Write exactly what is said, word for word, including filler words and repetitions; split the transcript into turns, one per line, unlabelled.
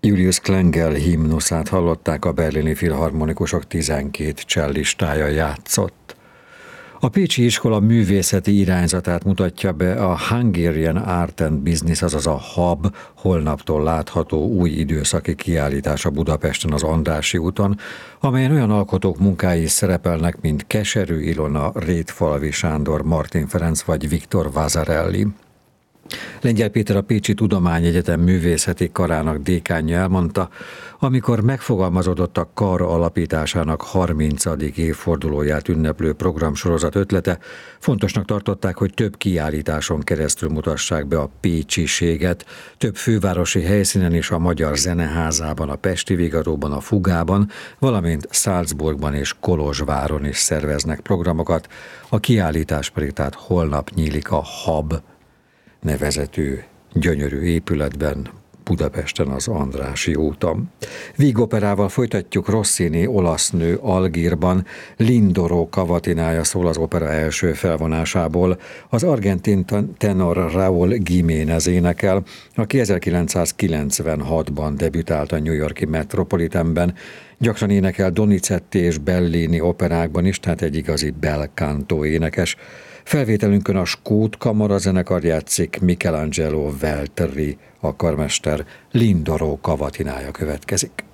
Julius Klengel himnuszát hallották, a berlini filharmonikusok tizenkét cellistája játszott. A pécsi iskola művészeti irányzatát mutatja be a Hungarian Art and Business, azaz a hab holnaptól látható új időszaki kiállítása Budapesten az Andrássy úton, amelyen olyan alkotók munkái szerepelnek, mint Keserű Ilona, Rétfalvi Sándor, Martin Ferenc vagy Viktor Vazarelli. Lengyel Péter, a Pécsi Tudományegyetem művészeti karának dékánja elmondta, amikor megfogalmazódott a kar alapításának harmincadik évfordulóját ünneplő programsorozat ötlete, fontosnak tartották, hogy több kiállításon keresztül mutassák be a pécsiséget, több fővárosi helyszínen és a Magyar Zeneházában, a Pesti Vigadóban, a Fugában, valamint Salzburgban és Kolozsváron is szerveznek programokat. A kiállítás pedig tehát holnap nyílik a hab nevezetű gyönyörű épületben, Budapesten az Andrássy úton. Vígoperával folytatjuk. Rossini olasz nő Algírban, Lindoro kavatinája szól az opera első felvonásából. Az argentin tenor Raúl Giménez énekel, aki ezerkilencszázkilencvenhatban debütált a New York-i Metropolitanben. Gyakran énekel Donizetti és Bellini operákban is, tehát egy igazi bel canto énekes. Felvételünkön a Skót Kamarazenekar játszik, Michelangelo Veltri, a karmester. Lindoro kavatinája következik.